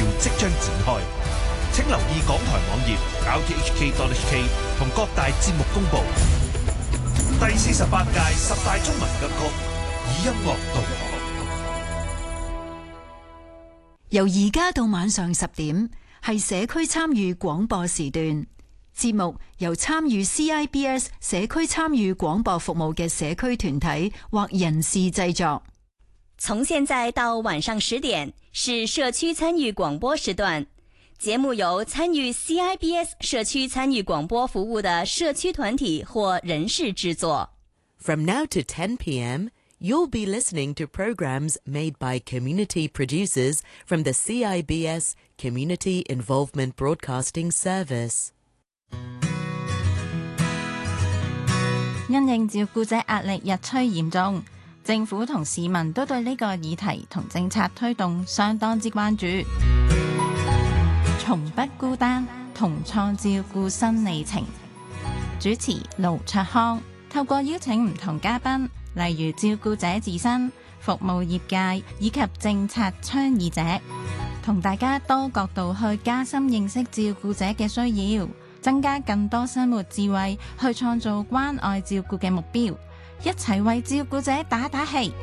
調即將展開，請留意港台網頁 rthk.hk 同各大節目公佈。第48屆10大中文金曲以音樂導航。 由而家到晚上10點，係社區參與廣播時段。節目由參與 CIBS 社區參與廣播服務嘅社區團體或人士製作。 從現在到晚上10點是社區參與廣播時段，節目由參與 CIBS 社區參與廣播服務的社區團體或人士製作。 From now to 10 p.m., you'll be listening to programs made by community producers from the CIBS Community Involvement Broadcasting Service. 因應照顧者壓力日趨嚴重，政府同市民都對呢個議題同政策推動相當之關注。從不孤單，同創照顧新里程。主持盧卓康，透過邀請唔同嘉賓，例如照顧者自身、服務業界以及政策倡議者，同大家多角度去加深認識照顧者嘅需要，增加更多生活智慧，去創造關愛照顧嘅目標，一齊為照顧者打打氣。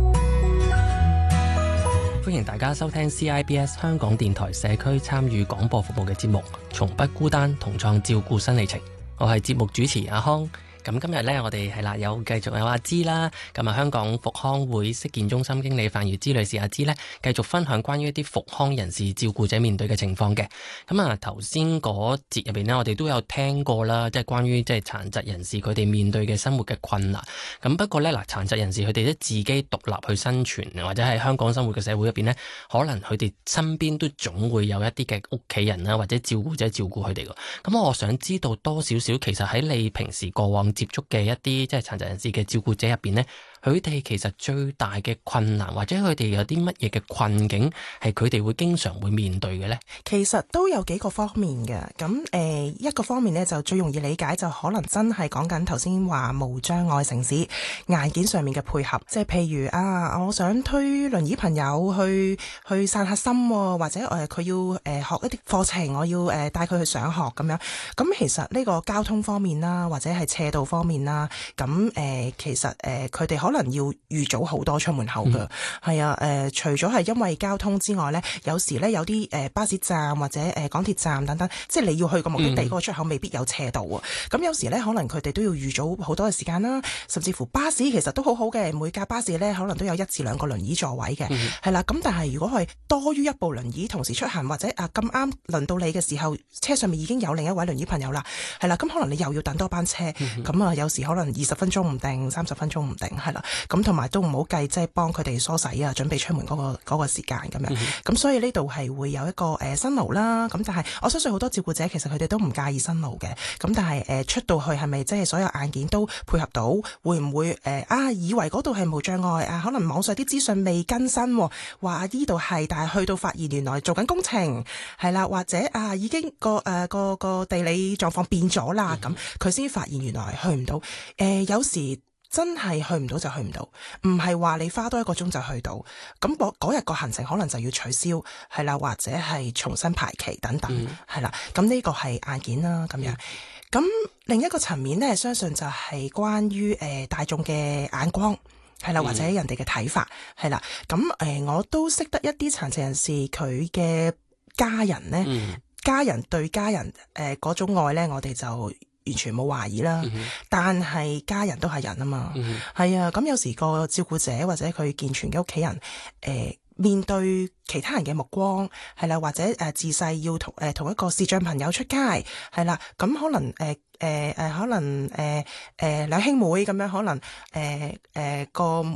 歡迎大家收聽 CIBS 香港電台社區參與廣播服務嘅節目《從不孤單，同創照顧新里程》。我係節目主持阿康。咁今日呢，我哋係啦，繼續有阿芝啦。咁啊，香港復康會識健中心經理范如芝女士阿芝呢，繼續分享關於一啲復康人士照顧者面對嘅情況嘅。咁啊，頭先嗰節入邊呢，我哋都有聽過啦，即係關於即係殘疾人士佢哋面對嘅生活嘅困難。咁不過呢，嗱，殘疾人士佢哋都自己獨立去生存，或者喺香港生活嘅社會入邊呢，可能佢哋身邊都總會有一啲嘅屋企人啦，或者照顧者照顧佢哋嘅。咁我想知道多少少，其實喺你平時過往接觸嘅一啲即係殘疾人士嘅照顧者入邊呢，佢哋其實最大嘅困難或者佢哋有啲乜嘢嘅困境係佢哋會經常會面對嘅呢？ 其實都有幾個方面嘅。咁一個方面呢，就最容易理解，就可能真係講緊頭先話無障礙城市硬件上面嘅配合，即係譬如我想推輪椅朋友去散下心，或者佢要學一啲課程，我要帶佢去上學咁樣。咁其實呢個交通方面啦，或者係斜道方面啦，咁其實佢哋可能要預早好多出門口㗎。係啊，除咗係因為交通之外呢，有時呢有啲巴士站或者港鐵站等等，即係你要去個目的地嗰個出口未必有斜道啊。咁有時呢，可能佢哋都要預早好多嘅時間啦，甚至乎巴士其實都好好嘅，每架巴士呢可能都有1至2個輪椅座位嘅，係啦。咁但係如果係多於1部輪椅同時出行，或者咁啱輪到你嘅時候，車上面已經有另一位輪椅朋友啦，係啦，咁可能你又要等多班車，咁有時可能20分鐘唔定，30分鐘唔定，係啦。咁同埋都唔好計即係幫佢哋梳洗啊，準備出門嗰個時間咁樣。咁所以呢度係會有一個辛勞啦。咁但係我相信好多照顧者其實佢哋都唔介意辛勞嘅。咁但係出到去係咪即係所有硬件都配合到？會唔會以為嗰度係無障礙可能網上啲資訊未更新，話呢度係，但係去到發現原來做緊工程係啦，或者已經個地理狀況變咗啦，咁佢先發現原來去唔到。有時真係去唔到就去唔到，唔係話你花多1個鐘就去到。咁嗰日個行程可能就要取消，係啦，或者係重新排期等等，係啦。咁呢個係硬件啦，咁樣。咁另一個層面呢，相信就係關於大眾嘅眼光，係啦，或者人哋嘅睇法，係啦。咁我都識得一啲殘疾人士，佢嘅家人呢，家人對家人嗰種愛呢，我哋就完全冇懷疑啦。但係家人都係人啊嘛，係啊。咁有時個照顧者或者佢健全嘅屋企人面對其他人嘅目光，係啦，或者自細要同一個視障朋友出街，係啦，咁可能可能兩兄妹咁樣，可能個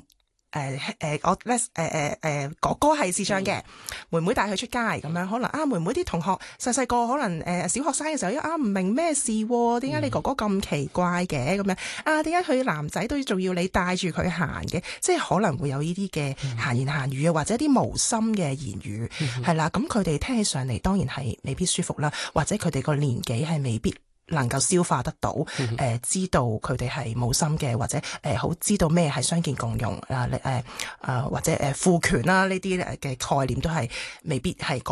哥哥係視障嘅，妹妹帶佢出街咁樣，可能妹妹啲同學細個可能小學生嘅時候唔明咩事喎，點解你哥哥咁奇怪嘅咁樣點解佢男仔都仲要你帶住佢行嘅？即係可能會有呢啲嘅閒言閒語或者啲無心嘅言語，係啦，咁佢哋聽起上嚟當然係未必舒服啦，或者佢哋個年紀係未必能夠消化得到，知道佢哋係冇心嘅，或者好知道咩係傷健共融或者賦權啦，呢啲嘅概念都係未必係